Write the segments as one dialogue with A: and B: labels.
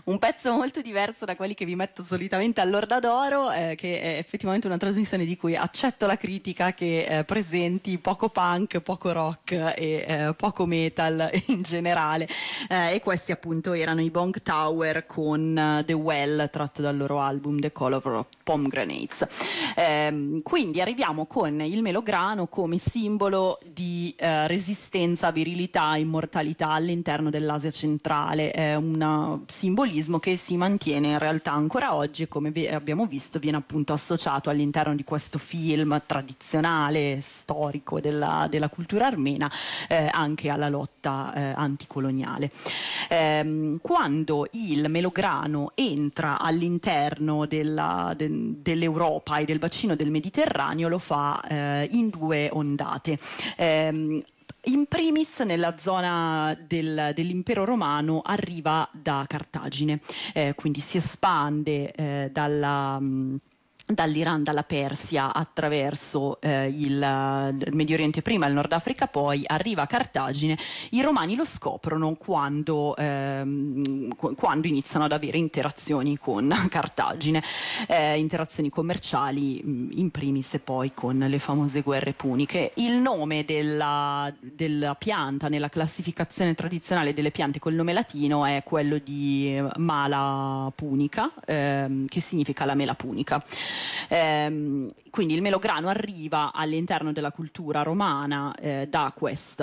A: un pezzo molto diverso da quelli che vi metto solitamente all'Orda d'Oro, che è effettivamente una trasmissione di cui accetto la critica che presenti poco punk, poco rock e poco metal in generale, e questi appunto erano i Bong Tower con The Well, tratto dal loro album The Color of Pomegranates. Quindi arriviamo con il melograno come simbolo di resistenza, virilità, immortalità all'interno dell'Asia centrale. È un simbolismo che si mantiene in realtà ancora oggi e, come abbiamo visto, viene appunto associato all'interno di questo film tradizionale, storico della cultura armena, anche alla lotta anticoloniale. Quando il melograno entra all'interno dell'Europa e del bacino del Mediterraneo, lo fa in due ondate. In primis nella zona dell'impero romano arriva da Cartagine, quindi si espande dall'Iran, dalla Persia, attraverso il Medio Oriente prima, il Nord Africa poi, arriva a Cartagine. I romani lo scoprono quando iniziano ad avere interazioni con Cartagine, interazioni commerciali in primis e poi con le famose guerre puniche. Il nome della pianta nella classificazione tradizionale delle piante col nome latino è quello di Mala punica, che significa la mela punica. Quindi il melograno arriva all'interno della cultura romana da queste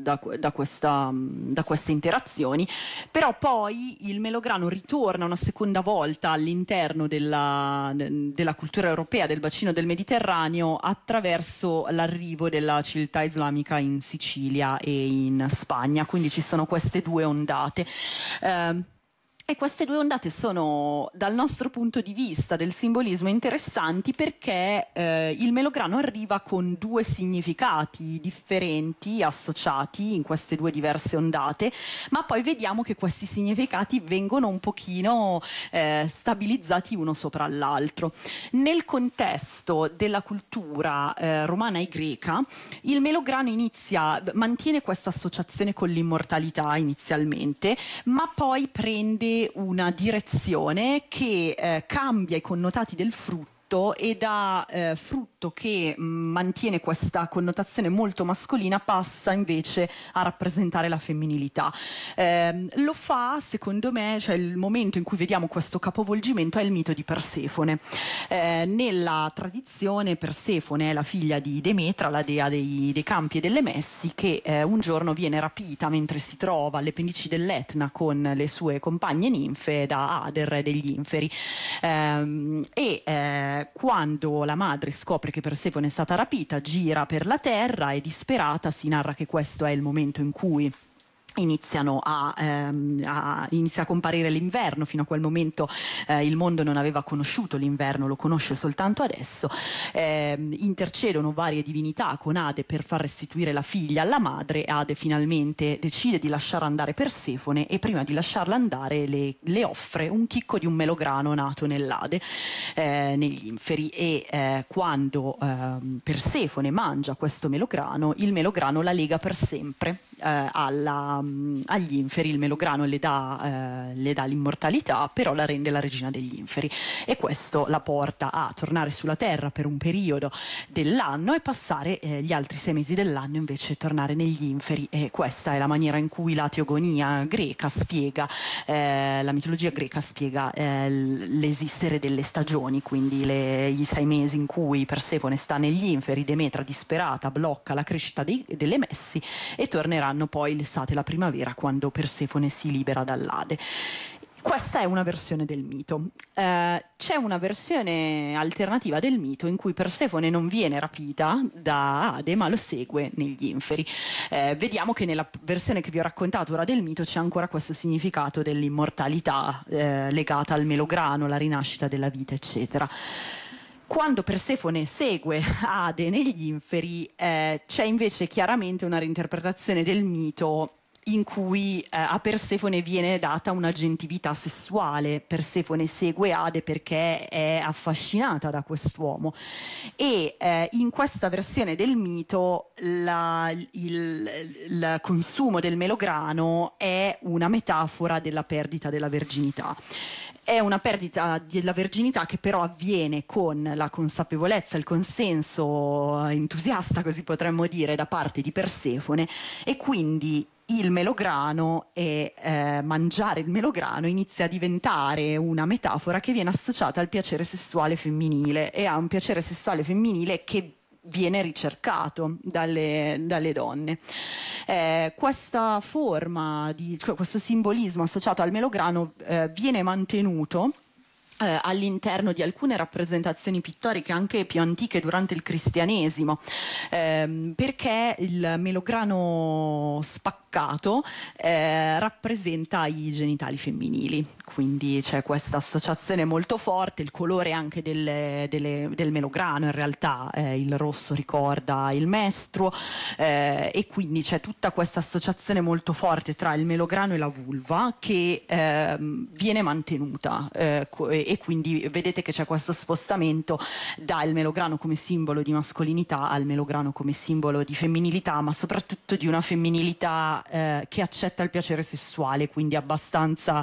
A: interazioni, però poi il melograno ritorna una seconda volta all'interno della cultura europea del bacino del Mediterraneo attraverso l'arrivo della civiltà islamica in Sicilia e in Spagna. Quindi ci sono queste due ondate. E queste due ondate sono, dal nostro punto di vista del simbolismo, interessanti perché il melograno arriva con due significati differenti associati in queste due diverse ondate, ma poi vediamo che questi significati vengono un pochino stabilizzati uno sopra l'altro. Nel contesto della cultura romana e greca, il melograno mantiene questa associazione con l'immortalità inizialmente, ma poi prende una direzione che cambia i connotati del frutto e da frutto che mantiene questa connotazione molto mascolina passa invece a rappresentare la femminilità. Lo fa, secondo me, cioè il momento in cui vediamo questo capovolgimento è il mito di Persefone. Nella tradizione Persefone è la figlia di Demetra, la dea dei campi e delle messi, che un giorno viene rapita mentre si trova alle pendici dell'Etna con le sue compagne ninfe da Ade, re degli inferi. Quando la madre scopre che Persefone è stata rapita, gira per la terra e disperata, si narra che questo è il momento in cui inizia a comparire l'inverno. Fino a quel momento il mondo non aveva conosciuto l'inverno, lo conosce soltanto adesso. Intercedono varie divinità con Ade per far restituire la figlia alla madre. Ade finalmente decide di lasciare andare Persefone e prima di lasciarla andare le offre un chicco di un melograno nato nell'Ade, negli inferi, e quando Persefone mangia questo melograno, il melograno la lega per sempre agli inferi. Il melograno le dà l'immortalità, però la rende la regina degli inferi, e questo la porta a tornare sulla terra per un periodo dell'anno e passare gli altri 6 mesi dell'anno invece tornare negli inferi. E questa è la maniera in cui la teogonia greca spiega, la mitologia greca spiega l'esistere delle stagioni. Quindi i 6 mesi in cui Persefone sta negli inferi, Demetra disperata blocca la crescita delle messi, e torneranno poi l'estate e la primavera quando Persefone si libera dall'Ade. Questa è una versione del mito. C'è una versione alternativa del mito in cui Persefone non viene rapita da Ade ma lo segue negli inferi. Vediamo che nella versione che vi ho raccontato ora del mito c'è ancora questo significato dell'immortalità legata al melograno, la rinascita della vita, eccetera. Quando Persefone segue Ade negli inferi c'è invece chiaramente una reinterpretazione del mito in cui a Persefone viene data una gentilità sessuale. Persefone segue Ade perché è affascinata da quest'uomo, e in questa versione del mito il consumo del melograno è una metafora della perdita della verginità. È una perdita della verginità che però avviene con la consapevolezza, il consenso entusiasta, così potremmo dire, da parte di Persefone, e quindi il melograno e mangiare il melograno inizia a diventare una metafora che viene associata al piacere sessuale femminile, e a un piacere sessuale femminile che viene ricercato dalle donne. Questa forma cioè questo simbolismo associato al melograno viene mantenuto all'interno di alcune rappresentazioni pittoriche anche più antiche durante il cristianesimo, perché il melograno spaccato rappresenta i genitali femminili, quindi c'è questa associazione molto forte. Il colore anche del melograno, in realtà il rosso ricorda il mestruo, e quindi c'è tutta questa associazione molto forte tra il melograno e la vulva che viene mantenuta, e quindi vedete che c'è questo spostamento dal melograno come simbolo di mascolinità al melograno come simbolo di femminilità, ma soprattutto di una femminilità che accetta il piacere sessuale, quindi abbastanza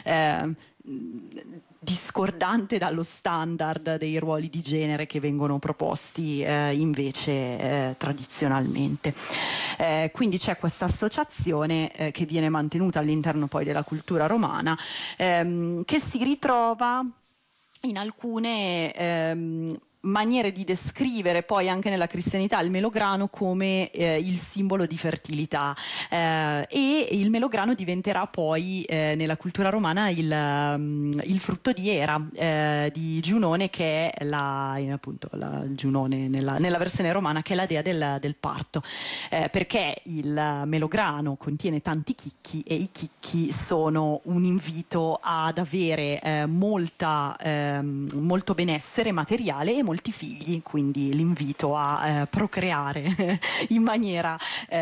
A: discordante dallo standard dei ruoli di genere che vengono proposti invece tradizionalmente. Quindi c'è questa associazione che viene mantenuta all'interno poi della cultura romana, che si ritrova in alcune maniere di descrivere poi anche nella cristianità il melograno come il simbolo di fertilità, e il melograno diventerà poi nella cultura romana il frutto di Era, di Giunone, che è appunto la Giunone nella versione romana, che è la dea del parto, perché il melograno contiene tanti chicchi, e i chicchi sono un invito ad avere molto benessere materiale e molti figli, quindi l'invito a procreare in maniera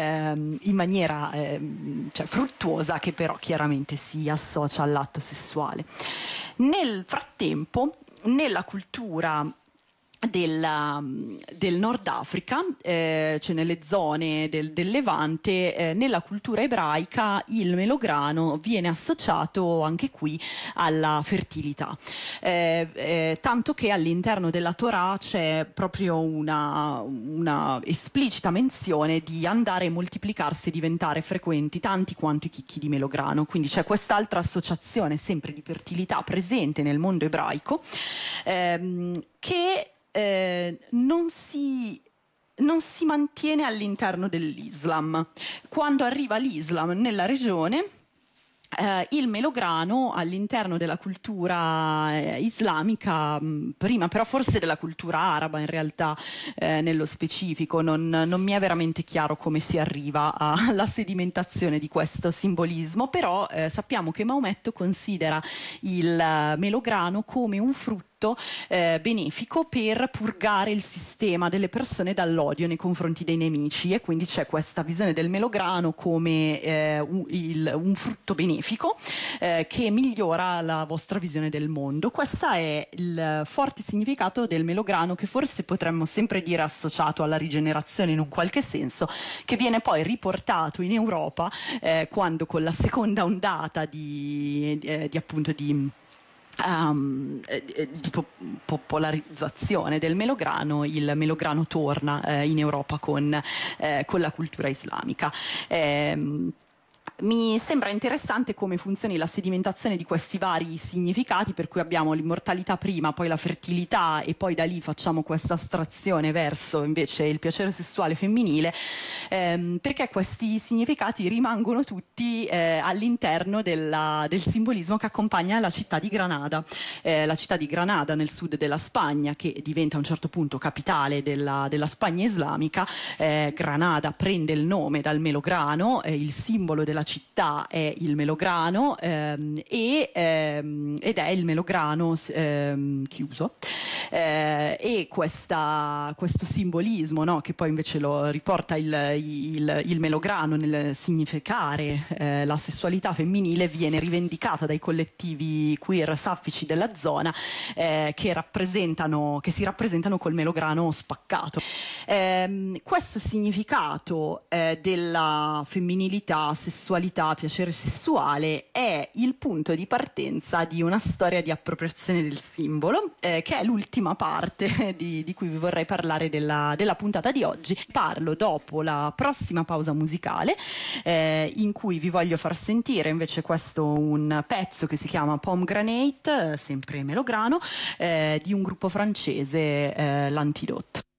A: cioè fruttuosa, che però chiaramente si associa all'atto sessuale. Nel frattempo, nella cultura del Nord Africa, cioè nelle zone del Levante, nella cultura ebraica il melograno viene associato anche qui alla fertilità, tanto che all'interno della Torah c'è proprio una esplicita menzione di andare a moltiplicarsi e diventare frequenti tanti quanto i chicchi di melograno. Quindi c'è quest'altra associazione sempre di fertilità presente nel mondo ebraico, che non si mantiene all'interno dell'Islam. Quando arriva l'Islam nella regione, il melograno all'interno della cultura islamica, prima però forse della cultura araba in realtà, nello specifico, non mi è veramente chiaro come si arriva alla sedimentazione di questo simbolismo, però sappiamo che Maometto considera il melograno come un frutto benefico per purgare il sistema delle persone dall'odio nei confronti dei nemici, e quindi c'è questa visione del melograno come un frutto benefico che migliora la vostra visione del mondo. Questo è il forte significato del melograno, che forse potremmo sempre dire associato alla rigenerazione in un qualche senso, che viene poi riportato in Europa quando, con la seconda ondata di popolarizzazione del melograno, il melograno torna in Europa con la cultura islamica. Mi sembra interessante come funzioni la sedimentazione di questi vari significati, per cui abbiamo l'immortalità prima, poi la fertilità, e poi da lì facciamo questa astrazione verso invece il piacere sessuale femminile, perché questi significati rimangono tutti all'interno del simbolismo che accompagna la città di Granada. La città di Granada nel sud della Spagna, che diventa a un certo punto capitale della Spagna islamica. Granada prende il nome dal melograno, il simbolo della città è il melograno, ed è il melograno chiuso. E questo simbolismo, no, che poi invece lo riporta il melograno nel significare la sessualità femminile, viene rivendicata dai collettivi queer saffici della zona, che si rappresentano col melograno spaccato. Questo significato della femminilità, sessualità, piacere sessuale è il punto di partenza di una storia di appropriazione del simbolo, che è l'ultima parte di cui vi vorrei parlare della puntata di oggi. Parlo dopo la prossima pausa musicale, in cui vi voglio far sentire invece un pezzo che si chiama Pomegranate, sempre melograno, di un gruppo francese, l'Antidote.